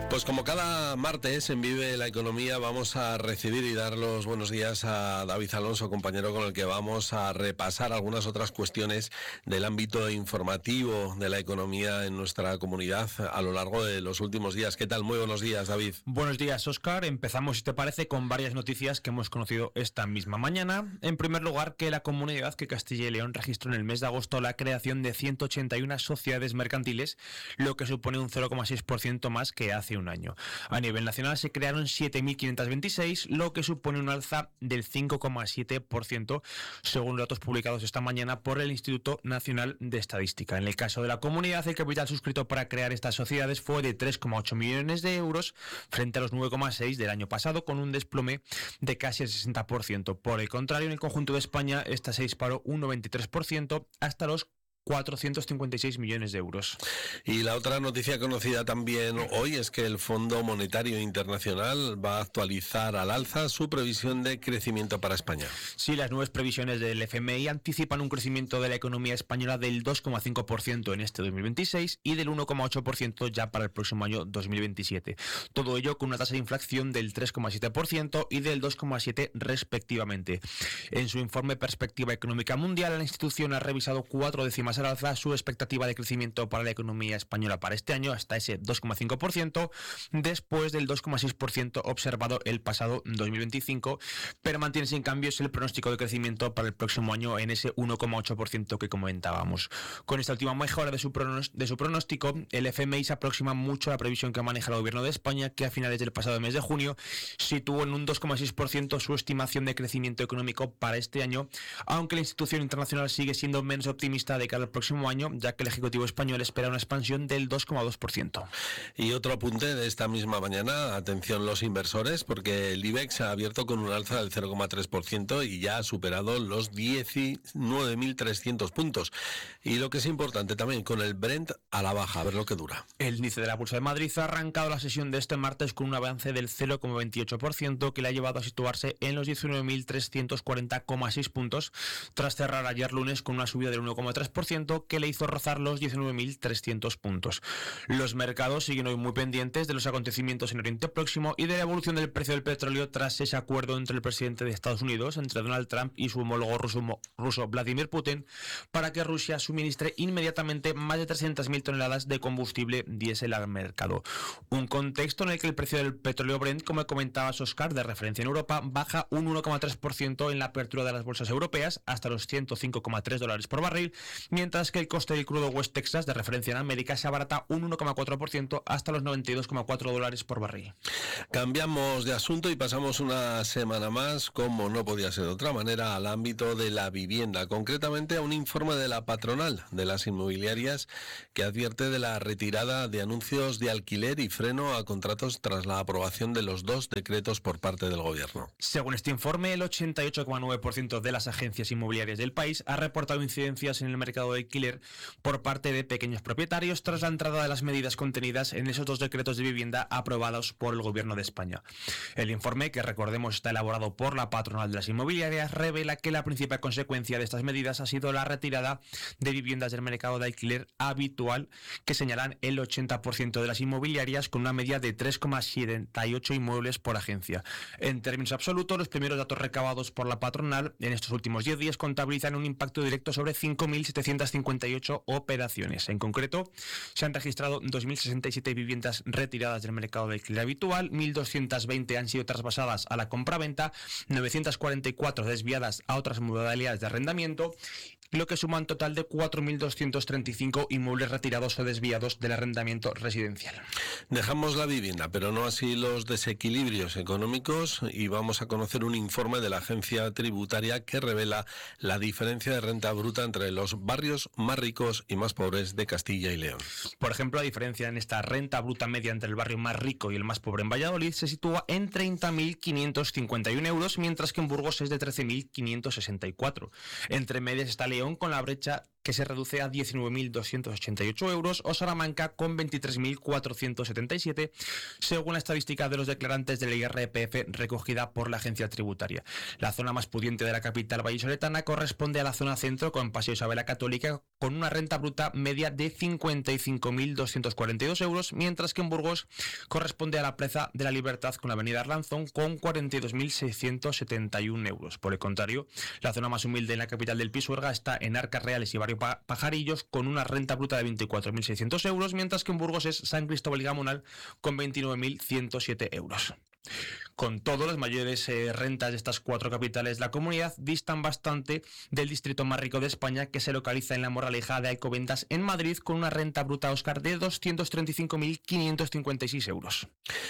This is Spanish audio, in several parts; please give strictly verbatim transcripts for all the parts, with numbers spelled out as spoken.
Pues como cada martes en Vive la Economía vamos a recibir y dar los buenos días a David Alonso, compañero con el que vamos a repasar algunas otras cuestiones del ámbito informativo de la economía en nuestra comunidad a lo largo de los últimos días. ¿Qué tal? Muy buenos días, David. Buenos días, Óscar. Empezamos, si te parece, con varias noticias que hemos conocido esta misma mañana. En primer lugar, que la Comunidad que Castilla y León registró en el mes de agosto la creación de ciento ochenta y una sociedades mercantiles, lo que supone un cero coma seis por ciento más que hace un año. A nivel nacional se crearon siete mil quinientos veintiséis, lo que supone un alza del cinco coma siete por ciento, según datos publicados esta mañana por el Instituto Nacional de Estadística. En el caso de la comunidad, el capital suscrito para crear estas sociedades fue de tres coma ocho millones de euros frente a los nueve coma seis del año pasado, con un desplome de casi el sesenta por ciento. Por el contrario, en el conjunto de España, esta se disparó un noventa y tres por ciento hasta los cuatrocientos cincuenta y seis millones de euros. Y la otra noticia conocida también hoy es que el Fondo Monetario Internacional va a actualizar al alza su previsión de crecimiento para España. Sí, las nuevas previsiones del F M I anticipan un crecimiento de la economía española del dos coma cinco por ciento en este dos mil veintiséis y del uno coma ocho por ciento ya para el próximo año dos mil veintisiete. Todo ello con una tasa de inflación del tres coma siete por ciento y del dos coma siete por ciento respectivamente. En su informe Perspectiva Económica Mundial, la institución ha revisado cuatro décimas al alza su expectativa de crecimiento para la economía española para este año hasta ese dos coma cinco por ciento, después del dos coma seis por ciento observado el pasado dos mil veinticinco, pero mantiene sin cambios el pronóstico de crecimiento para el próximo año en ese uno coma ocho por ciento que comentábamos. Con esta última mejora de su, pronos- de su pronóstico, el F M I se aproxima mucho a la previsión que maneja el gobierno de España, que a finales del pasado mes de junio situó en un dos coma seis por ciento su estimación de crecimiento económico para este año, aunque la institución internacional sigue siendo menos optimista de cara al próximo año, ya que el Ejecutivo español espera una expansión del dos coma dos por ciento. Y otro apunte de esta misma mañana, atención los inversores, porque el IBEX ha abierto con un alza del cero coma tres por ciento y ya ha superado los diecinueve mil trescientos puntos. Y lo que es importante también, con el Brent a la baja, a ver lo que dura. El índice de la Bolsa de Madrid ha arrancado la sesión de este martes con un avance del cero coma veintiocho por ciento que le ha llevado a situarse en los diecinueve mil trescientos cuarenta coma seis puntos, tras cerrar ayer lunes con una subida del uno coma tres por ciento que le hizo rozar los diecinueve mil trescientos puntos. Los mercados siguen hoy muy pendientes de los acontecimientos en Oriente Próximo y de la evolución del precio del petróleo tras ese acuerdo entre el presidente de Estados Unidos, entre Donald Trump y su homólogo ruso, ruso Vladimir Putin, para que Rusia suministre inmediatamente más de trescientas mil toneladas de combustible diésel al mercado. Un contexto en el que el precio del petróleo Brent, como comentabas, Óscar, de referencia en Europa, baja un uno coma tres por ciento en la apertura de las bolsas europeas hasta los ciento cinco coma tres dólares por barril, mientras que el coste del crudo West Texas, de referencia en América, se abarata un uno coma cuatro por ciento hasta los noventa y dos coma cuatro dólares por barril. Cambiamos de asunto y pasamos una semana más, como no podía ser de otra manera, al ámbito de la vivienda, concretamente a un informe de la patronal de las inmobiliarias que advierte de la retirada de anuncios de alquiler y freno a contratos tras la aprobación de los dos decretos por parte del gobierno. Según este informe, el ochenta y ocho coma nueve por ciento de las agencias inmobiliarias del país ha reportado incidencias en el mercado de alquiler por parte de pequeños propietarios tras la entrada de las medidas contenidas en esos dos decretos de vivienda aprobados por el Gobierno de España. El informe, que recordemos está elaborado por la patronal de las inmobiliarias, revela que la principal consecuencia de estas medidas ha sido la retirada de viviendas del mercado de alquiler habitual, que señalan el ochenta por ciento de las inmobiliarias, con una media de tres coma setenta y ocho inmuebles por agencia. En términos absolutos, los primeros datos recabados por la patronal en estos últimos diez días contabilizan un impacto directo sobre cinco mil setecientos cincuenta y ocho operaciones. En concreto, se han registrado dos mil sesenta y siete viviendas retiradas del mercado de alquiler habitual, mil doscientos veinte han sido traspasadas a la compraventa, novecientas cuarenta y cuatro desviadas a otras modalidades de arrendamiento, lo que suma un total de cuatro mil doscientos treinta y cinco inmuebles retirados o desviados del arrendamiento residencial. Dejamos la vivienda, pero no así los desequilibrios económicos, y vamos a conocer un informe de la agencia tributaria que revela la diferencia de renta bruta entre los barrios más ricos y más pobres de Castilla y León. Por ejemplo, la diferencia en esta renta bruta media entre el barrio más rico y el más pobre en Valladolid se sitúa en treinta mil quinientos cincuenta y uno euros, mientras que en Burgos es de trece mil quinientos sesenta y cuatro. Entre medias está León con la brecha que se reduce a diecinueve mil doscientos ochenta y ocho euros, o Salamanca con veintitrés mil cuatrocientos setenta y siete, según la estadística de los declarantes del I R P F recogida por la agencia tributaria. La zona más pudiente de la capital vallisoletana corresponde a la zona centro, con Paseo Isabel la Católica, con una renta bruta media de cincuenta y cinco mil doscientos cuarenta y dos euros, mientras que en Burgos corresponde a la Plaza de la Libertad con la avenida Arlanzón con cuarenta y dos mil seiscientos setenta y uno euros. Por el contrario, la zona más humilde en la capital del Pisuerga está en Arcas Reales y Barrio Pajarillos con una renta bruta de veinticuatro mil seiscientos euros, mientras que en Burgos es San Cristóbal y Gamonal con veintinueve mil ciento siete euros. Con todo, las mayores eh, rentas de estas cuatro capitales de la comunidad distan bastante del distrito más rico de España, que se localiza en la Moraleja de Alcobendas, en Madrid, con una renta bruta, Óscar, de doscientos treinta y cinco mil quinientos cincuenta y seis euros.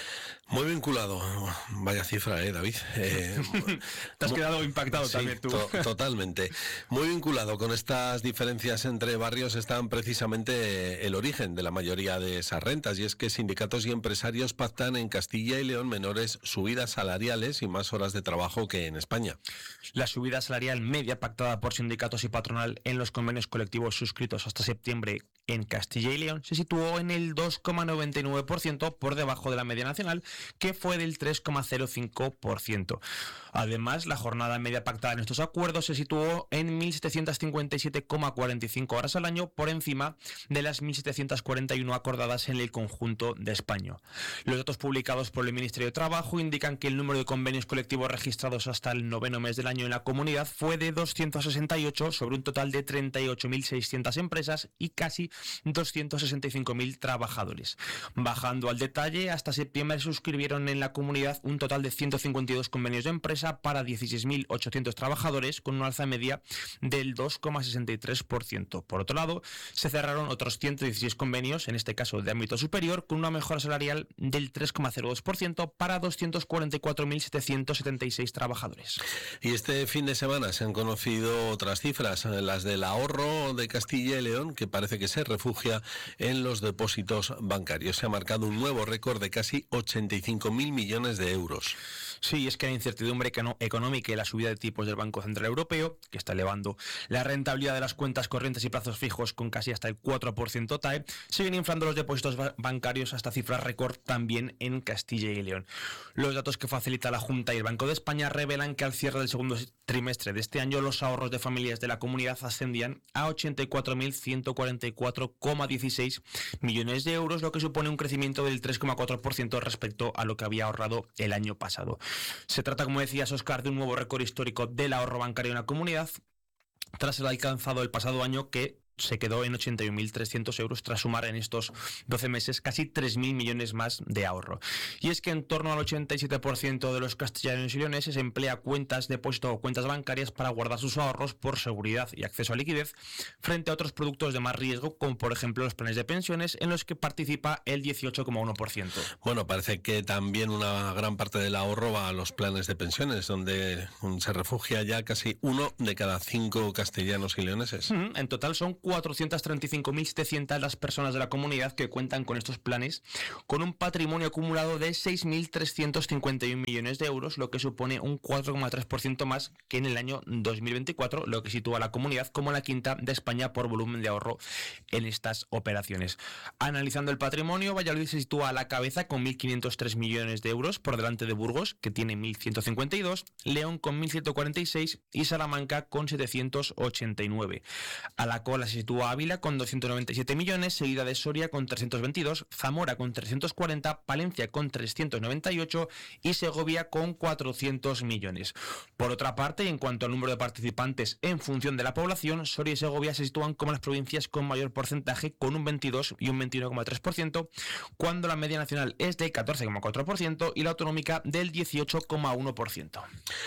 Muy vinculado. Vaya cifra, ¿eh, David? Eh, Te has quedado impactado sí, también tú. To- totalmente. Muy vinculado con estas diferencias entre barrios están precisamente el origen de la mayoría de esas rentas, y es que sindicatos y empresarios pactan en Castilla y León menores subidas salariales y más horas de trabajo que en España. La subida salarial media pactada por sindicatos y patronal en los convenios colectivos suscritos hasta septiembre en Castilla y León se situó en el dos coma noventa y nueve por ciento, por debajo de la media nacional, que fue del tres coma cero cinco por ciento. Además, la jornada media pactada en estos acuerdos se situó en mil setecientos cincuenta y siete coma cuarenta y cinco horas al año, por encima de las mil setecientos cuarenta y uno acordadas en el conjunto de España. Los datos publicados por el Ministerio de Trabajo indican que el número de convenios colectivos registrados hasta el noveno mes del año en la comunidad fue de doscientos sesenta y ocho, sobre un total de treinta y ocho mil seiscientas empresas y casi doscientos sesenta y cinco mil trabajadores. Bajando al detalle, hasta septiembre se suscribieron en la comunidad un total de ciento cincuenta y dos convenios de empresa para dieciséis mil ochocientos trabajadores, con una alza media del dos coma sesenta y tres por ciento. Por otro lado, se cerraron otros ciento dieciséis convenios, en este caso de ámbito superior, con una mejora salarial del tres coma cero dos por ciento para doscientos cuarenta y cuatro mil setecientos setenta y seis trabajadores. Y este fin de semana se han conocido otras cifras, las del ahorro de Castilla y León, que parece que se refugia en los depósitos bancarios. Se ha marcado un nuevo récord de casi ochenta y cinco mil millones de euros. Sí, es que la incertidumbre económica y la subida de tipos del Banco Central Europeo, que está elevando la rentabilidad de las cuentas corrientes y plazos fijos con casi hasta el cuatro por ciento T A E, siguen inflando los depósitos bancarios hasta cifras récord también en Castilla y León. Los datos que facilita la Junta y el Banco de España revelan que al cierre del segundo trimestre de este año los ahorros de familias de la comunidad ascendían a ochenta y cuatro mil ciento cuarenta y cuatro coma dieciséis millones de euros, lo que supone un crecimiento del tres coma cuatro por ciento respecto a lo que había ahorrado el año pasado. Se trata, como decías, Óscar, de un nuevo récord histórico del ahorro bancario en la comunidad, tras el alcanzado el pasado año, que se quedó en ochenta y un mil trescientos euros, tras sumar en estos doce meses casi tres mil millones más de ahorro. Y es que en torno al ochenta y siete por ciento de los castellanos y leoneses emplea cuentas de depósito o cuentas bancarias para guardar sus ahorros por seguridad y acceso a liquidez, frente a otros productos de más riesgo, como por ejemplo los planes de pensiones, en los que participa el dieciocho coma uno por ciento. Bueno, parece que también una gran parte del ahorro va a los planes de pensiones, donde se refugia ya casi uno de cada cinco castellanos y leoneses. En total son cuatrocientas treinta y cinco mil setecientas las personas de la comunidad que cuentan con estos planes, con un patrimonio acumulado de seis mil trescientos cincuenta y uno millones de euros, lo que supone un cuatro coma tres por ciento más que en el año dos mil veinticuatro, lo que sitúa a la comunidad como la quinta de España por volumen de ahorro en estas operaciones. Analizando el patrimonio, Valladolid se sitúa a la cabeza con mil quinientos tres millones de euros, por delante de Burgos, que tiene mil ciento cincuenta y dos, León con mil ciento cuarenta y seis y Salamanca con setecientos ochenta y nueve. A la cola se sitúa Ávila con doscientos noventa y siete millones, seguida de Soria con trescientos veintidós, Zamora con trescientos cuarenta, Palencia con trescientos noventa y ocho y Segovia con cuatrocientos millones. Por otra parte, en cuanto al número de participantes en función de la población, Soria y Segovia se sitúan como las provincias con mayor porcentaje, con un veintidós y un veintiuno coma tres por ciento, cuando la media nacional es de catorce coma cuatro por ciento y la autonómica del dieciocho coma uno por ciento.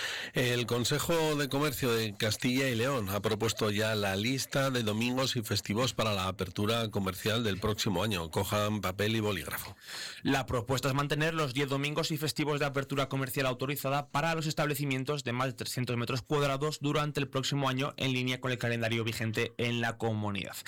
El Consejo de Comercio de Castilla y León ha propuesto ya la lista de domingos y festivos para la apertura comercial del próximo año. Cojan papel y bolígrafo. La propuesta es mantener los diez domingos y festivos de apertura comercial autorizada para los establecimientos de más de trescientos metros cuadrados durante el próximo año, en línea con el calendario vigente en la comunidad.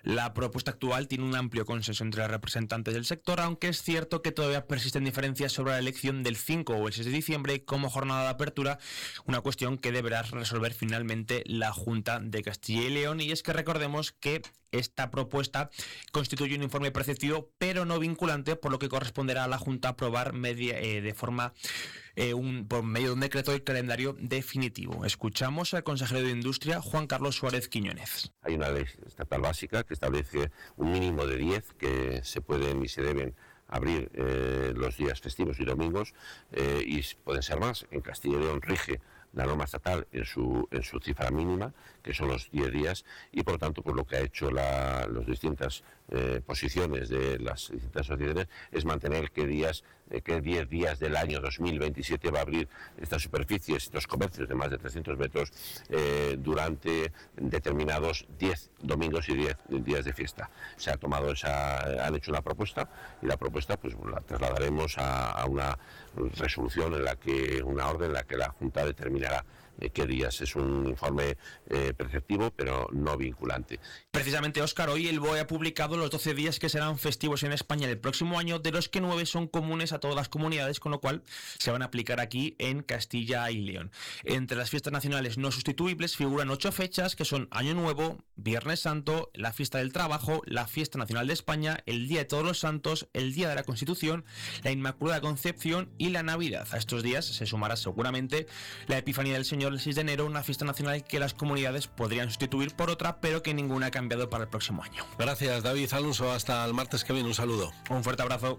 La propuesta actual tiene un amplio consenso entre los representantes del sector, aunque es cierto que todavía persisten diferencias sobre la elección del cinco o el seis de diciembre como jornada de apertura, una cuestión que deberá resolver finalmente la Junta de Castilla y León. Y es que recordemos que esta propuesta constituye un informe preceptivo pero no vinculante, por lo que corresponderá a la Junta aprobar media, eh, de forma eh, un, por medio de un decreto el calendario definitivo. Escuchamos al consejero de Industria, Juan Carlos Suárez Quiñones. Hay una ley estatal básica que establece un mínimo de diez que se pueden y se deben abrir eh, los días festivos y domingos, eh, y pueden ser más. En Castilla y León rige la norma estatal en su en su cifra mínima, que son los diez días, y por lo tanto pues lo que ha hecho la, las distintas eh, posiciones de las distintas sociedades es mantener que días eh, que diez días del año dos mil veintisiete va a abrir estas superficies, estos comercios de más de trescientos metros eh, durante determinados diez domingos y diez días de fiesta. Se ha tomado esa, han hecho una propuesta, y la propuesta pues la trasladaremos a, a una resolución en la que, una orden en la que la Junta determinará eh, qué días. Es un informe eh, preceptivo pero no vinculante. Precisamente, Óscar, hoy el B O E ha publicado los doce días que serán festivos en España el próximo año, de los que nueve son comunes a todas las comunidades, con lo cual se van a aplicar aquí en Castilla y León. Entre las fiestas nacionales no sustituibles figuran ocho fechas, que son Año Nuevo, Viernes Santo, la Fiesta del Trabajo, la Fiesta Nacional de España, el Día de Todos los Santos, el Día de la Constitución, la Inmaculada Concepción y la Navidad. A estos días se sumará seguramente la Epifanía del Señor el seis de enero, una fiesta nacional que las comunidades podrían sustituir por otra, pero que ninguna ha cambiado para el próximo año. Gracias, David Alonso. Hasta el martes que viene. Un saludo. Un fuerte abrazo.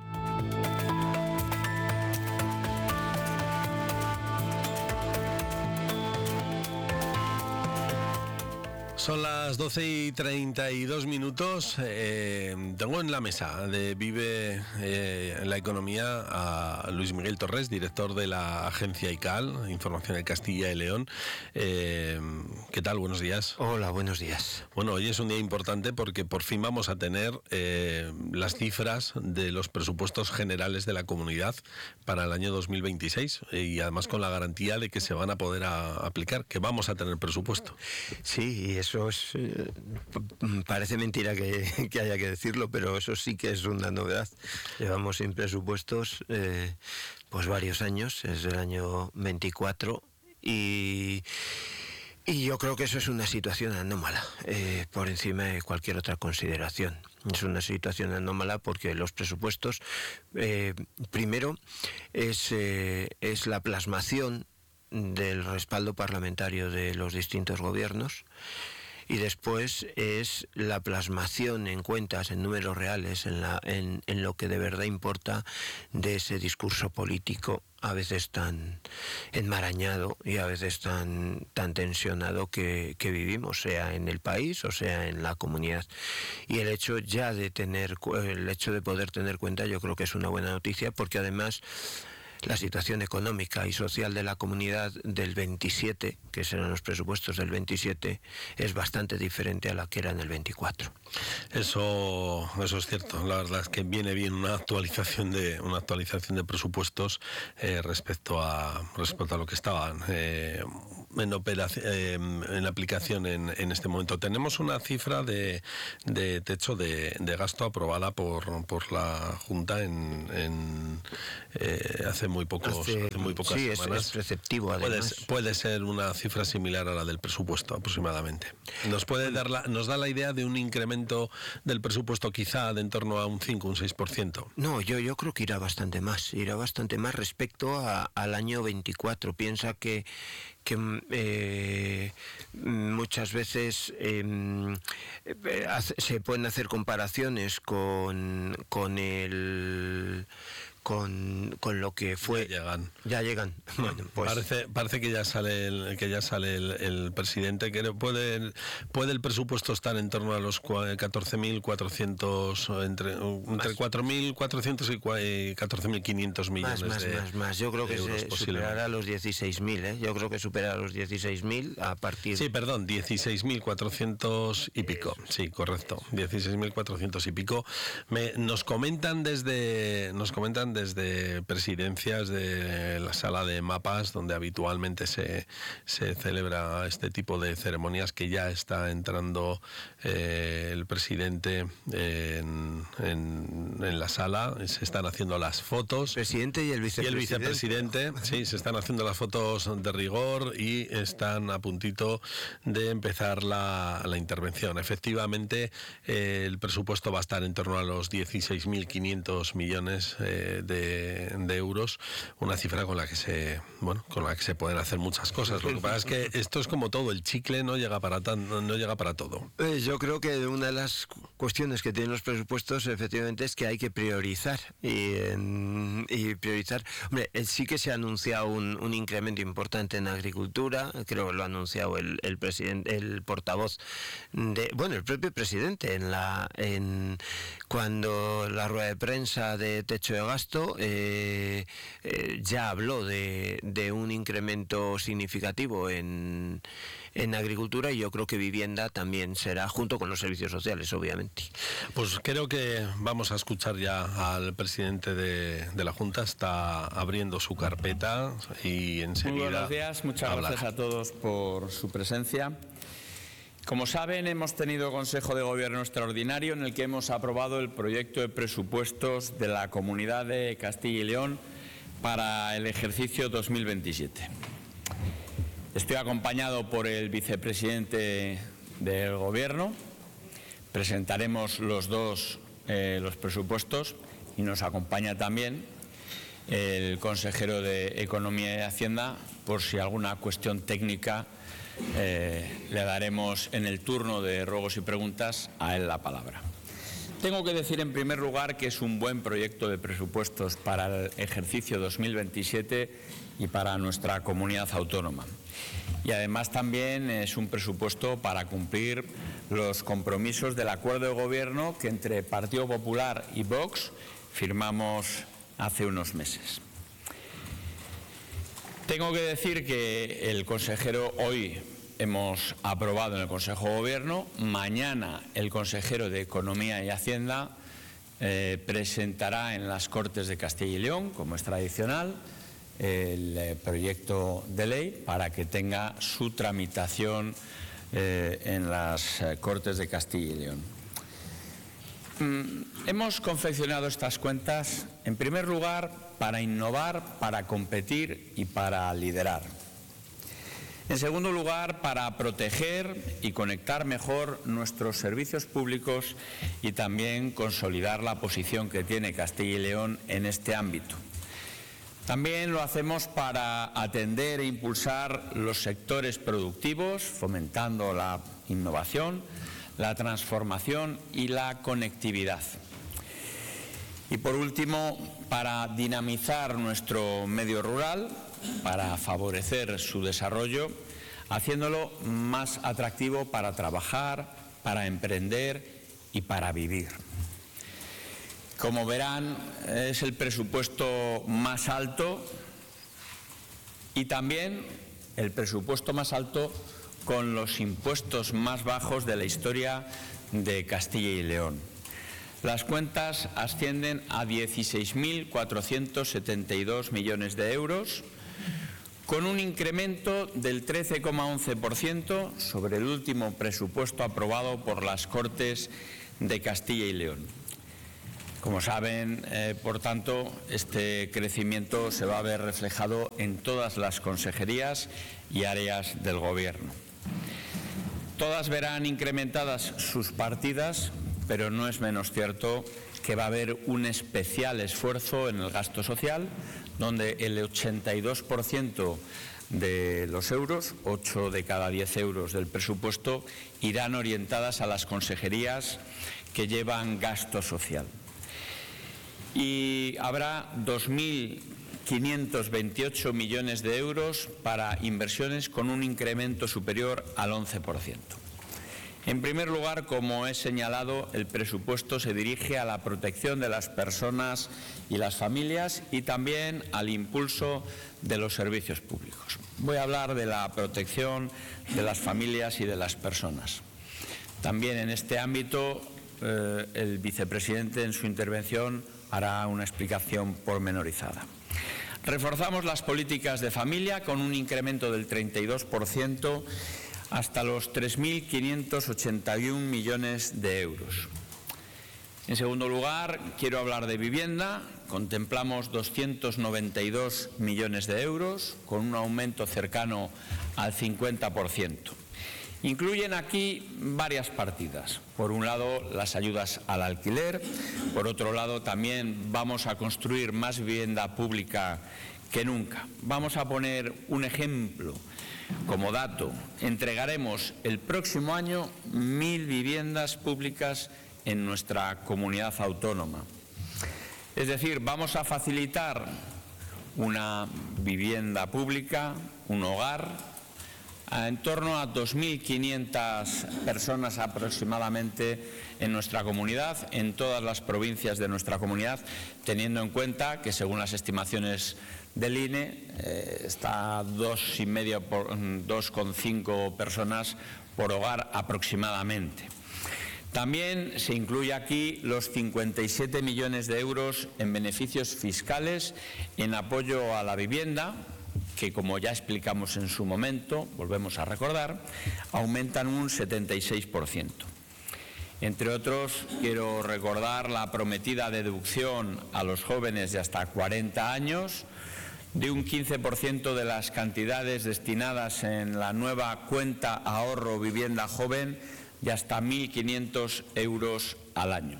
Son las doce y treinta y dos minutos. Eh, tengo en la mesa de Vive eh, en la Economía a Luis Miguel Torres, director de la agencia I C A L, Información de Castilla y León. Eh, ¿Qué tal? Buenos días. Hola, buenos días. Bueno, hoy es un día importante porque por fin vamos a tener eh, las cifras de los presupuestos generales de la comunidad para el año dos mil veintiséis, y además con la garantía de que se van a poder a, aplicar, que vamos a tener presupuesto. Sí, y eso es, eh, parece mentira que, que haya que decirlo, pero eso sí que es una novedad. Llevamos sin presupuestos eh, pues varios años, es el año veinticuatro, y... Y yo creo que eso es una situación anómala, eh, por encima de cualquier otra consideración. Es una situación anómala porque los presupuestos, eh, primero, es, eh, es la plasmación del respaldo parlamentario de los distintos gobiernos, y después es la plasmación en cuentas, en números reales, en, la, en, en lo que de verdad importa de ese discurso político, a veces tan enmarañado y a veces tan, tan tensionado que, que vivimos, sea en el país o sea en la comunidad. Y el hecho ya de tener, el hecho de poder tener cuenta, yo creo que es una buena noticia, porque además la situación económica y social de la comunidad del veintisiete, que serán los presupuestos del veintisiete, es bastante diferente a la que era en el veinticuatro. Eso, eso es cierto. La verdad es que viene bien una actualización de una actualización de presupuestos eh, respecto a respecto a lo que estaban eh, en operación, eh, en aplicación en, en este momento. Tenemos una cifra de, de techo de, de gasto aprobada por por la Junta en, en eh, hace muy pocos hace, hace muy pocas sí, semanas. Es, es preceptivo, además. Puede, puede ser una cifra similar a la del presupuesto aproximadamente. Nos puede dar la, nos da la idea de un incremento del presupuesto quizá de en torno a un cinco, un seis por ciento. No, yo, yo creo que irá bastante más, irá bastante más respecto a, al año veinticuatro. Piensa que que eh, muchas veces eh, se pueden hacer comparaciones con, con el... Con, con lo que fue. Ya llegan. Ya llegan. Bueno, pues parece, parece que ya sale el, que ya sale el, el presidente, que puede, puede el presupuesto estar en torno a los catorce mil cuatrocientos, entre, entre cuatro mil cuatrocientos y catorce mil quinientos millones más, más, de más, más. Yo creo que se superará los dieciséis mil, ¿eh? Yo creo que superará los dieciséis mil a partir... Sí, perdón, dieciséis mil cuatrocientos y pico. Sí, correcto. dieciséis mil cuatrocientos y pico. Me, nos comentan desde... Nos comentan desde presidencias de la sala de mapas, donde habitualmente se, se celebra este tipo de ceremonias, que ya está entrando eh, el presidente en, en, en la sala. Se están haciendo las fotos. El presidente y el vicepresidente. Y el vicepresidente, sí, se están haciendo las fotos de rigor y están a puntito de empezar la, la intervención. Efectivamente, eh, el presupuesto va a estar en torno a los dieciséis mil quinientos millones eh, de, de euros, una cifra con la que se, bueno, con la que se pueden hacer muchas cosas. Lo que pasa es que esto es como todo, el chicle no llega para tan, no llega para todo. Eh, yo creo que una de las cuestiones que tienen los presupuestos efectivamente es que hay que priorizar y, en, y priorizar. Hombre, eh, sí que se ha anunciado un, un incremento importante en agricultura, creo que lo ha anunciado el, el presidente, el portavoz de, bueno, el propio presidente en la, en cuando la rueda de prensa de techo de gasto eh, eh, ya habló de, de un incremento significativo en en agricultura, y yo creo que vivienda también será, junto con los servicios sociales, obviamente. Pues creo que vamos a escuchar ya al presidente de, de la Junta. Está abriendo su carpeta y enseguida... Muy buenos días, muchas hablar. gracias a todos por su presencia. Como saben, hemos tenido Consejo de Gobierno extraordinario en el que hemos aprobado el proyecto de presupuestos de la Comunidad de Castilla y León para el ejercicio dos mil veintisiete. Estoy acompañado por el vicepresidente del Gobierno. Presentaremos los dos eh, los presupuestos, y nos acompaña también el consejero de Economía y Hacienda, por si alguna cuestión técnica eh, le daremos en el turno de ruegos y preguntas a él la palabra. Tengo que decir en primer lugar que es un buen proyecto de presupuestos para el ejercicio dos mil veintisiete y para nuestra comunidad autónoma. Y además también es un presupuesto para cumplir los compromisos del acuerdo de gobierno que entre Partido Popular y Vox firmamos hace unos meses. Tengo que decir que el consejero hoy hemos aprobado en el Consejo de Gobierno. Mañana el consejero de Economía y Hacienda eh, presentará en las Cortes de Castilla y León, como es tradicional, el eh, proyecto de ley para que tenga su tramitación eh, en las eh, Cortes de Castilla y León. Mm, hemos confeccionado estas cuentas, en primer lugar, para innovar, para competir y para liderar. En segundo lugar, para proteger y conectar mejor nuestros servicios públicos y también consolidar la posición que tiene Castilla y León en este ámbito. También lo hacemos para atender e impulsar los sectores productivos, fomentando la innovación, la transformación y la conectividad. Y por último, para dinamizar nuestro medio rural, para favorecer su desarrollo, haciéndolo más atractivo para trabajar, para emprender y para vivir. Como verán, es el presupuesto más alto y también el presupuesto más alto con los impuestos más bajos de la historia de Castilla y León. Las cuentas ascienden a dieciséis mil cuatrocientos setenta y dos millones de euros, con un incremento del trece coma once por ciento sobre el último presupuesto aprobado por las Cortes de Castilla y León. Como saben, eh, por tanto, este crecimiento se va a ver reflejado en todas las consejerías y áreas del Gobierno. Todas verán incrementadas sus partidas, pero no es menos cierto que va a haber un especial esfuerzo en el gasto social, donde el ochenta y dos por ciento de los euros, ocho de cada diez euros del presupuesto, irán orientadas a las consejerías que llevan gasto social. Y habrá dos mil quinientos veintiocho millones de euros para inversiones con un incremento superior al once por ciento. En primer lugar, como he señalado, el presupuesto se dirige a la protección de las personas y las familias y también al impulso de los servicios públicos. Voy a hablar de la protección de las familias y de las personas. También en este ámbito eh, el vicepresidente en su intervención hará una explicación pormenorizada. Reforzamos las políticas de familia con un incremento del treinta y dos por ciento hasta los tres mil quinientos ochenta y un millones de euros. En segundo lugar, quiero hablar de vivienda. Contemplamos doscientos noventa y dos millones de euros, con un aumento cercano al cincuenta por ciento. Incluyen aquí varias partidas. Por un lado, las ayudas al alquiler. Por otro lado, también vamos a construir más vivienda pública que nunca. Vamos a poner un ejemplo. Como dato, entregaremos el próximo año mil viviendas públicas en nuestra comunidad autónoma. Es decir, vamos a facilitar una vivienda pública, un hogar, a en torno a dos mil quinientas personas aproximadamente en nuestra comunidad, en todas las provincias de nuestra comunidad, teniendo en cuenta que según las estimaciones del I N E eh, está a dos y medio por dos coma cinco personas por hogar aproximadamente. También se incluye aquí los cincuenta y siete millones de euros en beneficios fiscales en apoyo a la vivienda, que como ya explicamos en su momento, volvemos a recordar, aumentan un setenta y seis por ciento. Entre otros, quiero recordar la prometida deducción a los jóvenes de hasta cuarenta años de un quince por ciento de las cantidades destinadas en la nueva cuenta ahorro vivienda joven de hasta mil quinientos euros al año.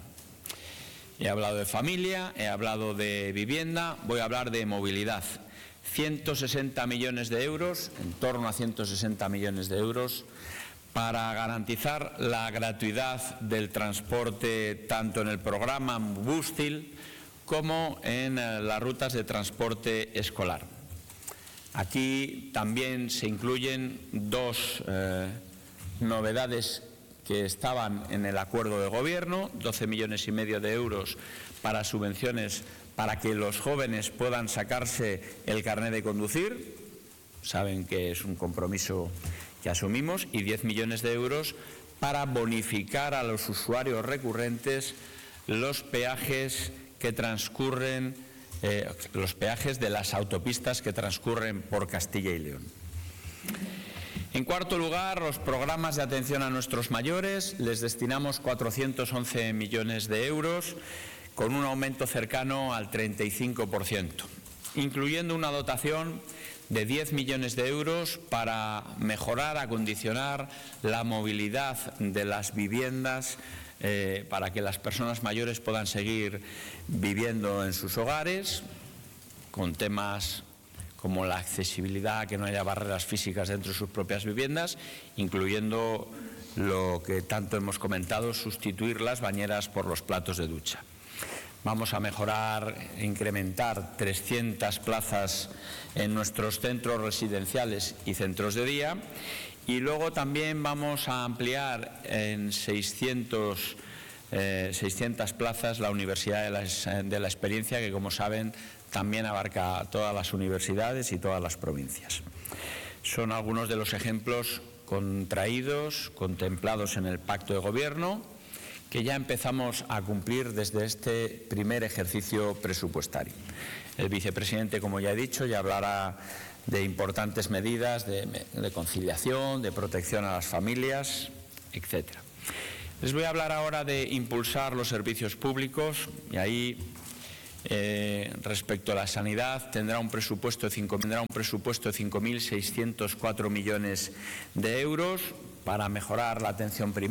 He hablado de familia, he hablado de vivienda, voy a hablar de movilidad. ciento sesenta millones de euros, en torno a ciento sesenta millones de euros, para garantizar la gratuidad del transporte tanto en el programa Bustil como en las rutas de transporte escolar. Aquí también se incluyen dos eh, novedades que estaban en el acuerdo de gobierno, doce millones y medio de euros para subvenciones para que los jóvenes puedan sacarse el carnet de conducir, saben que es un compromiso que asumimos, y diez millones de euros para bonificar a los usuarios recurrentes los peajes que transcurren, eh, los peajes de las autopistas que transcurren por Castilla y León. En cuarto lugar, los programas de atención a nuestros mayores. Les destinamos cuatrocientos once millones de euros con un aumento cercano al treinta y cinco por ciento, incluyendo una dotación de diez millones de euros para mejorar, acondicionar la movilidad de las viviendas eh, para que las personas mayores puedan seguir viviendo en sus hogares con temas como la accesibilidad, que no haya barreras físicas dentro de sus propias viviendas, incluyendo lo que tanto hemos comentado, sustituir las bañeras por los platos de ducha. Vamos a mejorar e incrementar trescientas plazas en nuestros centros residenciales y centros de día, y luego también vamos a ampliar en seiscientas plazas la Universidad de la, de la Experiencia, que como saben también abarca todas las universidades y todas las provincias. Son algunos de los ejemplos contraídos, contemplados en el Pacto de Gobierno, que ya empezamos a cumplir desde este primer ejercicio presupuestario. El vicepresidente, como ya he dicho, ya hablará de importantes medidas de, de conciliación, de protección a las familias, etcétera. Les voy a hablar ahora de impulsar los servicios públicos, y ahí Eh, respecto a la sanidad, tendrá un presupuesto de cinco mil seiscientos cuatro millones de euros para mejorar la atención primaria.